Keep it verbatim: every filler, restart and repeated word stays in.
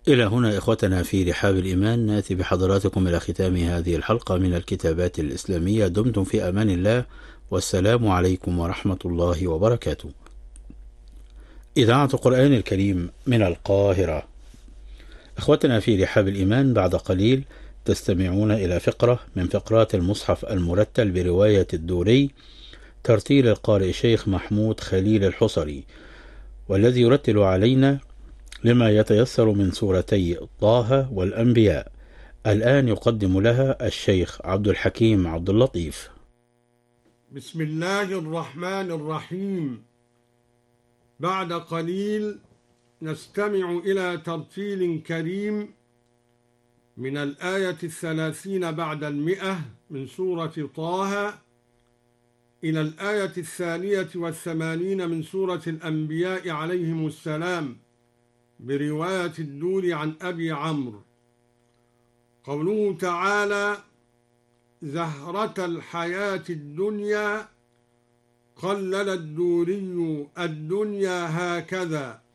إلى هنا إخوتنا في رحاب الإيمان نأتي بحضراتكم إلى ختام هذه الحلقة من الكتابات الإسلامية. دمتم في أمان الله، والسلام عليكم ورحمة الله وبركاته. إذاعة القرآن الكريم من القاهرة. إخوتنا في رحاب الإيمان، بعد قليل تستمعون إلى فقرة من فقرات المصحف المرتل برواية الدوري، ترتيل القارئ الشيخ محمود خليل الحصري، والذي يرتل علينا لما يتيسر من سورتي طه والأنبياء. الآن يقدم لها الشيخ عبد الحكيم عبد اللطيف. بسم الله الرحمن الرحيم. بعد قليل نستمع إلى ترتيل كريم من الآية الثلاثين بعد المئة من سورة طه إلى الآية الثانية والثمانين من سورة الأنبياء عليهم السلام برواية الدور عن أبي عمرو. قوله تعالى: زهرة الحياة الدنيا، قلل الدوري الدنيا هكذا،